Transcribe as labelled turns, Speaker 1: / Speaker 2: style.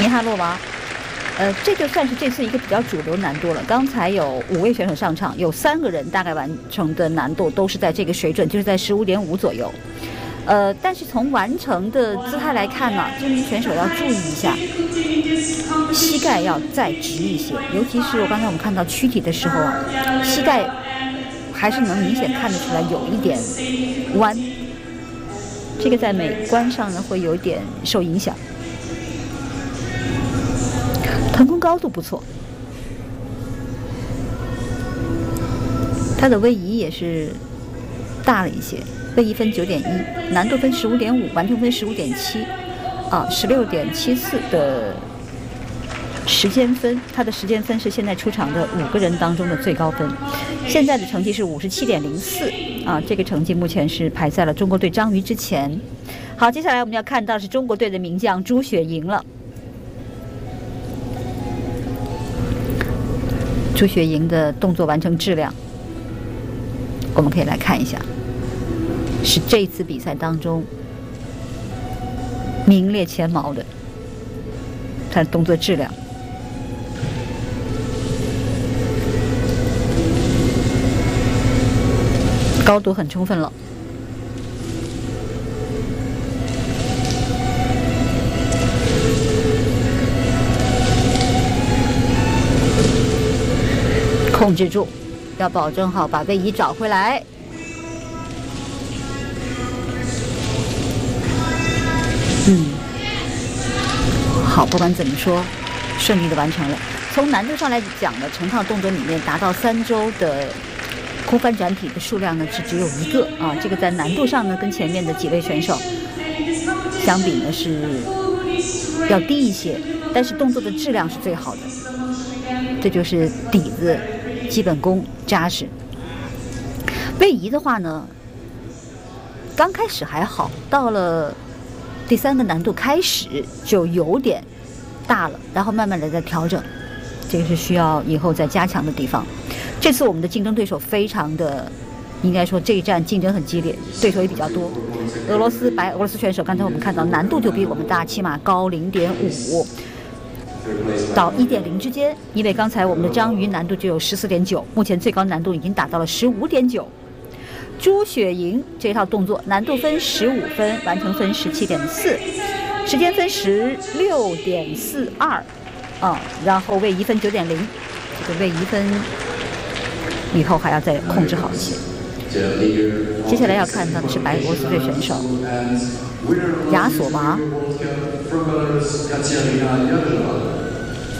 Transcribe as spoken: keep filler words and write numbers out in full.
Speaker 1: 米哈洛娃。呃，这就算是这次一个比较主流难度了。刚才有五位选手上场，有三个人大概完成的难度都是在这个水准，就是在十五点五左右。呃，但是从完成的姿态来看呢，这名选手要注意一下，膝盖要再直一些，尤其是我刚才我们看到躯体的时候啊，膝盖还是能明显看得出来有一点弯，这个在美观上呢会有点受影响。腾空高度不错，它的位移也是大了一些，位移分九点一，难度分十五点五，完成分十五点七，啊，十六点七四的时间分，它的时间分是现在出场的五个人当中的最高分，现在的成绩是五十七点零四，啊，这个成绩目前是排在了中国队张瑜之前。好，接下来我们要看到是中国队的名将朱雪莹了。朱雪莹的动作完成质量，我们可以来看一下，是这次比赛当中名列前茅的，她的动作质量。高度很充分了。控制住，要保证好把位移找回来。嗯，好，不管怎么说，顺利的完成了。从难度上来讲呢，成套动作里面达到三周的空翻转体的数量呢是只有一个啊，这个在难度上呢跟前面的几位选手相比呢是要低一些，但是动作的质量是最好的，这就是底子。基本功扎实。位移的话呢，刚开始还好，到了第三个难度开始就有点大了，然后慢慢的在调整，这个是需要以后再加强的地方。这次我们的竞争对手非常的，应该说这一战竞争很激烈，对手也比较多。俄罗斯白俄罗斯选手，刚才我们看到难度就比我们大，起码高零点五。到一点零之间，因为刚才我们的张瑜难度就有十四点九，目前最高难度已经达到了十五点九。朱雪莹这套动作难度分十五分，完成分十七点四，时间分十六点四二，啊，然后位移分九点零，这个位移分以后还要再控制好一些。接下来要看到的是白俄罗斯队选手亚索娃。